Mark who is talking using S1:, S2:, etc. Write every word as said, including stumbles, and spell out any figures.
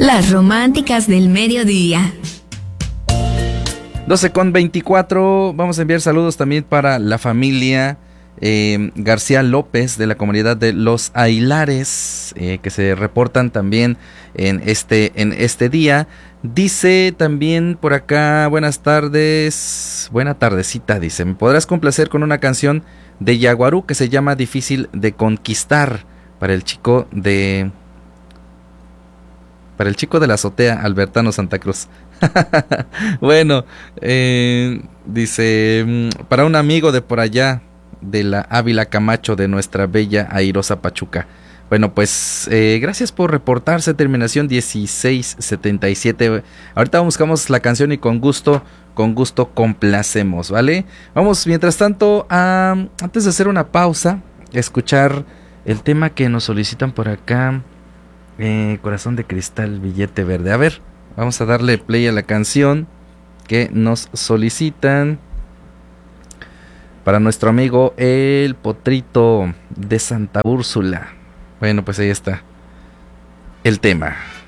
S1: Las románticas del mediodía.
S2: doce con veinticuatro. Vamos a enviar saludos también para la familia eh, García López de la comunidad de Los Aguilares, eh, que se reportan también en este, en este día. Dice también por acá, buenas tardes, buena tardecita, dice, ¿me podrás complacer con una canción de Yaguarú que se llama Difícil de Conquistar para el chico de... para el chico de la azotea, Albertano Santa Cruz? Bueno, eh, dice, para un amigo de por allá, de la Ávila Camacho, de nuestra bella airosa Pachuca. Bueno, pues eh, gracias por reportarse, terminación dieciséis setenta y siete. Ahorita buscamos la canción y con gusto, con gusto complacemos, ¿vale? Vamos, mientras tanto, a, antes de hacer una pausa, escuchar el tema que nos solicitan por acá, eh, Corazón de Cristal, Billete Verde. A ver, vamos a darle play a la canción que nos solicitan para nuestro amigo el Potrito de Santa Úrsula. Bueno, pues ahí está el tema.